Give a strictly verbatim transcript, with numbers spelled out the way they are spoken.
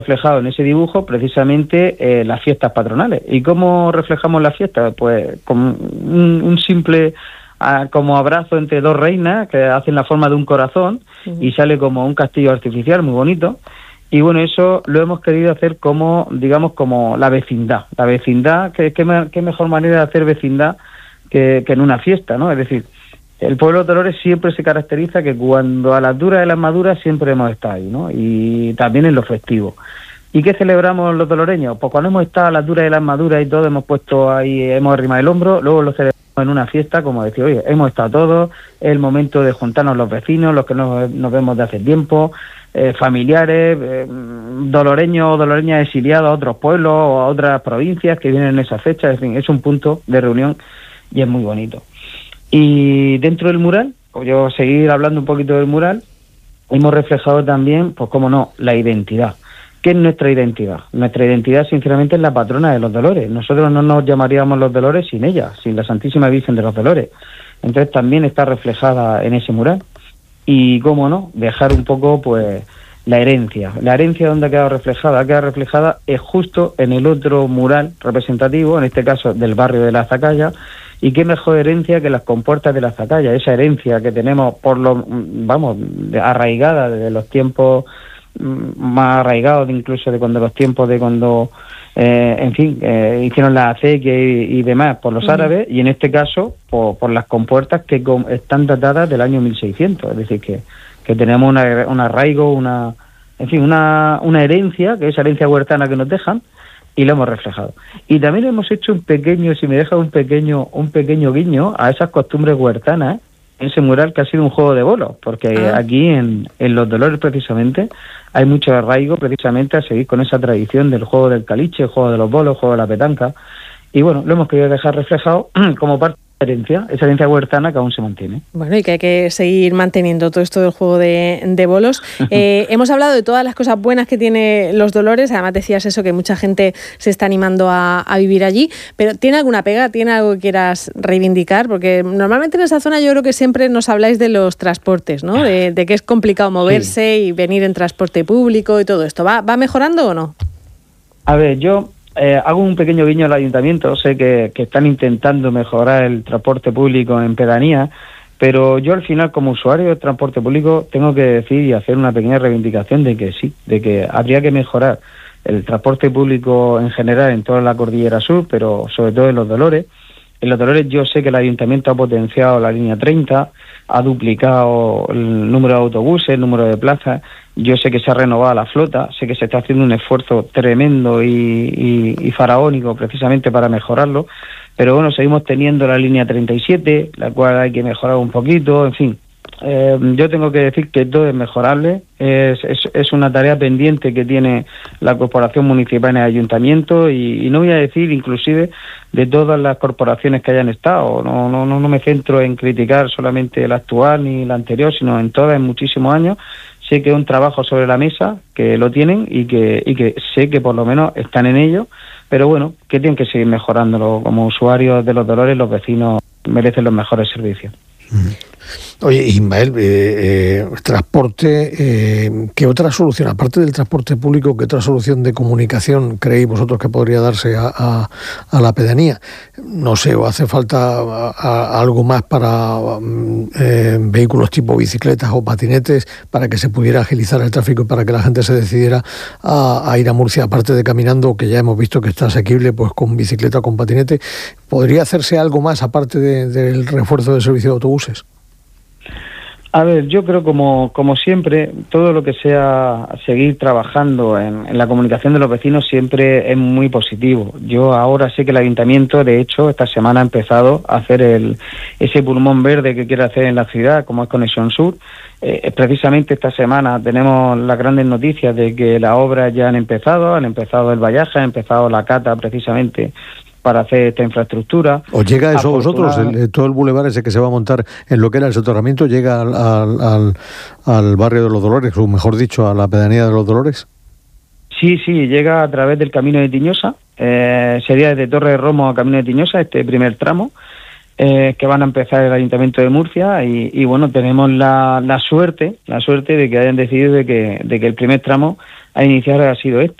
reflejado en ese dibujo precisamente eh, las fiestas patronales. ¿Y cómo reflejamos las fiestas? Pues con un, un simple ah, como abrazo entre dos reinas que hacen la forma de un corazón uh-huh. y sale como un castillo artificial muy bonito. Y bueno, eso lo hemos querido hacer como, digamos, como la vecindad. La vecindad, ¿qué, qué, qué mejor manera de hacer vecindad que, que en una fiesta, ¿no? Es decir, el pueblo de Dolores siempre se caracteriza que cuando a las duras y las maduras siempre hemos estado ahí, ¿no? Y también en lo festivo. ¿Y qué celebramos los doloreños? Pues cuando hemos estado a las duras y las maduras y todo, hemos puesto ahí, hemos arrimado el hombro, luego lo celebramos en una fiesta, como decir, oye, hemos estado todos, es el momento de juntarnos los vecinos, los que nos, nos vemos de hace tiempo, eh, familiares, eh, doloreños o doloreñas exiliados a otros pueblos o a otras provincias que vienen en esa fecha, en fin, es un punto de reunión y es muy bonito. Y dentro del mural, pues yo seguir hablando un poquito del mural, hemos reflejado también, pues cómo no, la identidad. ¿Qué es nuestra identidad? Nuestra identidad, sinceramente, es la patrona de los Dolores. Nosotros no nos llamaríamos los Dolores sin ella, sin la Santísima Virgen de los Dolores. Entonces también está reflejada en ese mural. Y, cómo no, dejar un poco, pues, la herencia. La herencia, ¿dónde ha quedado reflejada? Ha quedado reflejada es justo en el otro mural representativo, en este caso del barrio de la Zacalla. Y qué mejor herencia que las compuertas de la Zacalla, esa herencia que tenemos, por lo, vamos, arraigada desde los tiempos más arraigados, incluso de cuando los tiempos de cuando, eh, en fin, eh, hicieron la acequia y, y demás por los uh-huh. árabes, y en este caso por, por las compuertas que com, están datadas del año mil seiscientos, es decir, que, que tenemos una, un arraigo, una, en fin, una, una herencia, que es esa herencia huertana que nos dejan, y lo hemos reflejado. Y también hemos hecho un pequeño, si me deja un pequeño, un pequeño guiño a esas costumbres huertanas, en ese mural que ha sido un juego de bolos, porque ah. aquí en, en Los Dolores precisamente hay mucho arraigo precisamente a seguir con esa tradición del juego del caliche, el juego de los bolos, el juego de la petanca, y bueno, lo hemos querido dejar reflejado como parte de la herencia, esa herencia huertana que aún se mantiene. Bueno, y que hay que seguir manteniendo todo esto del juego de, de bolos. Eh, hemos hablado de todas las cosas buenas que tiene Los Dolores, además decías eso, que mucha gente se está animando a, a vivir allí, pero ¿tiene alguna pega? ¿Tiene algo que quieras reivindicar? Porque normalmente en esa zona yo creo que siempre nos habláis de los transportes, ¿no? De, de que es complicado moverse sí. y venir en transporte público y todo esto. ¿Va, va mejorando o no? A ver, yo... Eh, hago un pequeño guiño al ayuntamiento, sé que, que están intentando mejorar el transporte público en pedanía, pero yo al final como usuario del transporte público tengo que decir y hacer una pequeña reivindicación de que sí, de que habría que mejorar el transporte público en general en toda la Cordillera Sur, pero sobre todo en Los Dolores. En Los Dolores yo sé que el ayuntamiento ha potenciado la línea treinta, ha duplicado el número de autobuses, el número de plazas. Yo sé que se ha renovado la flota, sé que se está haciendo un esfuerzo tremendo y, y, y faraónico precisamente para mejorarlo, pero bueno, seguimos teniendo la línea treinta y siete, la cual hay que mejorar un poquito, en fin. Eh, yo tengo que decir que todo es mejorable, es, es, es una tarea pendiente que tiene la Corporación Municipal en el Ayuntamiento y, y no voy a decir inclusive de todas las corporaciones que hayan estado, no, no, no, no me centro en criticar solamente la actual ni la anterior, sino en todas, en muchísimos años. Sé que es un trabajo sobre la mesa, que lo tienen y que, y que sé que por lo menos están en ello, pero bueno, que tienen que seguir mejorándolo. Como usuarios de Los Dolores, los vecinos merecen los mejores servicios. Oye, Ismael, eh, eh, transporte, eh, ¿qué otra solución, aparte del transporte público, qué otra solución de comunicación creéis vosotros que podría darse a, a, a la pedanía? No sé, o hace falta a, a algo más para eh, vehículos tipo bicicletas o patinetes para que se pudiera agilizar el tráfico y para que la gente se decidiera a, a ir a Murcia, aparte de caminando, que ya hemos visto que está asequible, pues con bicicleta o con patinete. ¿Podría hacerse algo más aparte de, del refuerzo del servicio de autobuses? A ver, yo creo como como siempre, todo lo que sea seguir trabajando en, en la comunicación de los vecinos siempre es muy positivo. Yo ahora sé que el ayuntamiento, de hecho, esta semana ha empezado a hacer el ese pulmón verde que quiere hacer en la ciudad, como es Conexión Sur. Eh, precisamente esta semana tenemos las grandes noticias de que las obras ya han empezado, han empezado el vallaje, ha empezado la cata precisamente para hacer esta infraestructura. ¿Os llega eso a vosotros? El, todo el bulevar ese que se va a montar en lo que era el soterramiento llega al, al, al, al barrio de Los Dolores, o mejor dicho, a la pedanía de Los Dolores. Sí, sí, llega a través del Camino de Tiñosa, eh, sería desde Torre de Romo a Camino de Tiñosa, este primer tramo. eh, que van a empezar el Ayuntamiento de Murcia y, y bueno, tenemos la, la suerte, la suerte de que hayan decidido de que, de que el primer tramo a iniciar ha sido este.